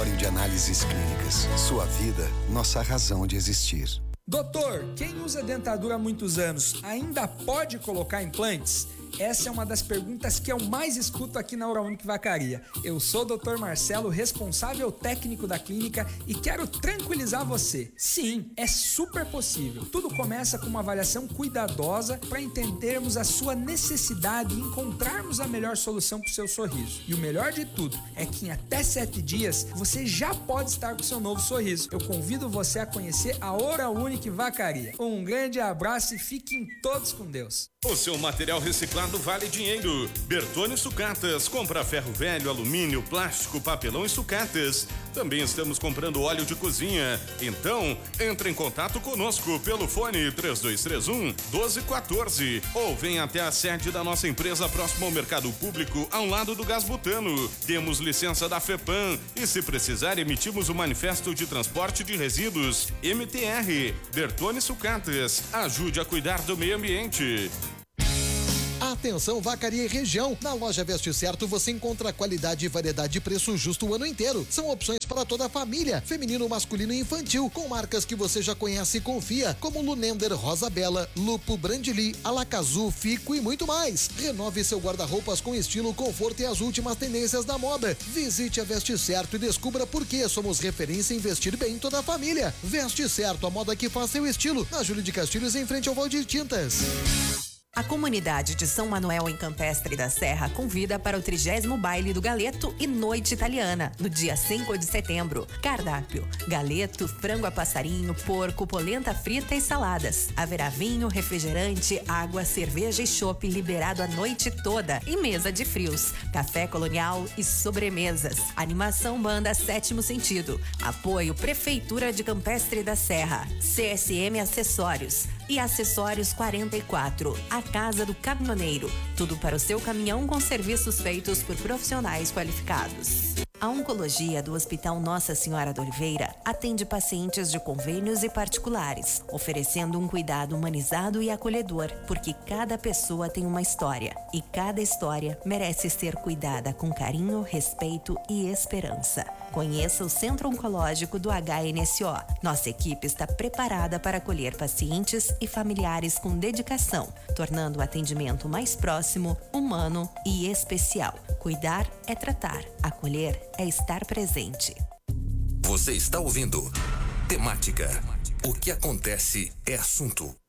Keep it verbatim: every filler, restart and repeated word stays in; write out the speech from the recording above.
laboratório de análises clínicas. Sua vida, nossa razão de existir. Doutor, quem usa dentadura há muitos anos ainda pode colocar implantes? Essa é uma das perguntas que eu mais escuto aqui na Oral Unique Vacaria. Eu sou o doutor Marcelo, responsável técnico da clínica, e quero tranquilizar você. Sim, é super possível. Tudo começa com uma avaliação cuidadosa para entendermos a sua necessidade e encontrarmos a melhor solução para o seu sorriso. E o melhor de tudo é que em até sete dias você já pode estar com seu novo sorriso. Eu convido você a conhecer a Oral Unique Vacaria. Um grande abraço e fiquem todos com Deus. O seu material reciclado vale dinheiro. Bertone Sucatas, compra ferro velho, alumínio, plástico, papelão e sucatas. Também estamos comprando óleo de cozinha. Então, entre em contato conosco pelo fone três dois três um, um dois um quatro ou venha até a sede da nossa empresa próximo ao mercado público, ao lado do Gás Butano. Temos licença da FEPAM e, se precisar, emitimos o manifesto de transporte de resíduos M T R. Bertone Sucatas, ajude a cuidar do meio ambiente. Atenção, Vacaria e região. Na loja Veste Certo você encontra qualidade e variedade de preço justo o ano inteiro. São opções para toda a família, feminino, masculino e infantil, com marcas que você já conhece e confia, como Lunender, Rosa Bela, Lupo, Brandili, Alacazu, Fico e muito mais. Renove seu guarda-roupas com estilo, conforto e as últimas tendências da moda. Visite a Veste Certo e descubra por que somos referência em investir bem em toda a família. Veste Certo, a moda que faz seu estilo. Na Júlio de Castilhos, em frente ao Valdir Tintas. A comunidade de São Manuel em Campestre da Serra convida para o trigésimo baile do Galeto e Noite Italiana, no dia cinco de setembro. Cardápio: galeto, frango a passarinho, porco, polenta frita e saladas. Haverá vinho, refrigerante, água, cerveja e chopp liberado a noite toda. E mesa de frios, café colonial e sobremesas. Animação Banda Sétimo Sentido. Apoio Prefeitura de Campestre da Serra. C S M Acessórios e Acessórios quarenta e quatro. A Casa do Caminhoneiro. Tudo para o seu caminhão com serviços feitos por profissionais qualificados. A Oncologia do Hospital Nossa Senhora da Oliveira atende pacientes de convênios e particulares, oferecendo um cuidado humanizado e acolhedor, porque cada pessoa tem uma história e cada história merece ser cuidada com carinho, respeito e esperança. Conheça o Centro Oncológico do H N S O. Nossa equipe está preparada para acolher pacientes e familiares com dedicação, tornando o atendimento mais próximo, humano e especial. Cuidar é tratar, acolher é estar presente. Você está ouvindo Temática. O que acontece é assunto.